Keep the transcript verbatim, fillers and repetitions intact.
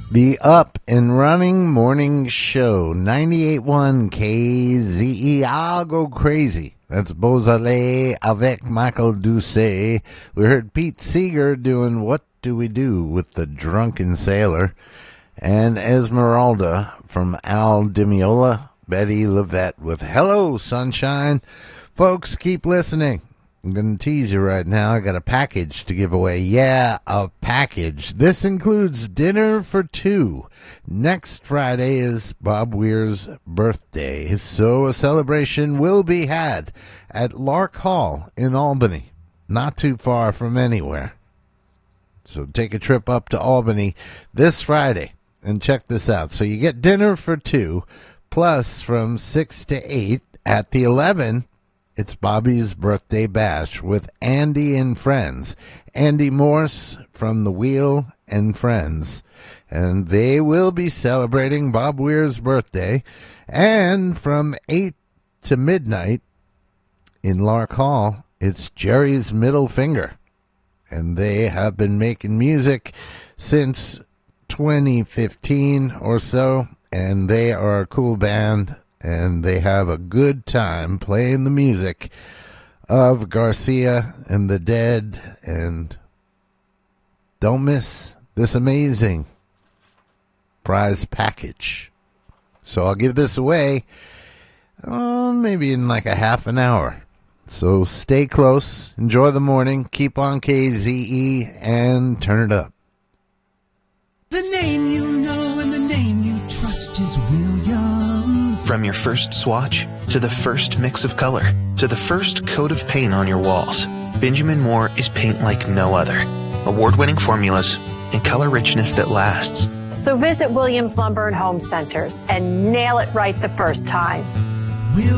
The Up and Running Morning Show, ninety-eight point one K Z E. I'll go crazy. That's Beausoleil avec Michael Doucet. We heard Pete Seeger doing What Do We Do with the Drunken Sailor. And Esmeralda from Al Di Meola, Betty Levette with Hello Sunshine. Folks, keep listening. I'm going to tease you right now. I got a package to give away. Yeah, a package. This includes dinner for two. Next Friday is Bob Weir's birthday, so a celebration will be had at Lark Hall in Albany, not too far from anywhere. So take a trip up to Albany this Friday and check this out. So you get dinner for two, plus from six to eight at the eleven. It's Bobby's Birthday Bash with Andy and Friends. Andy Morse from The Wheel and Friends. And they will be celebrating Bob Weir's birthday. And from eight to midnight in Lark Hall, it's Jerry's Middle Finger. And they have been making music since twenty fifteen or so. And they are a cool band. And they have a good time playing the music of Garcia and the Dead. And don't miss this amazing prize package. So I'll give this away uh, maybe in like a half an hour. So stay close, enjoy the morning, keep on K Z E, and turn it up. The name you know and the name you trust is Williams. From your first swatch, to the first mix of color, to the first coat of paint on your walls, Benjamin Moore is paint like no other. Award-winning formulas and color richness that lasts. So visit Williams Lumber and Home Centers and nail it right the first time.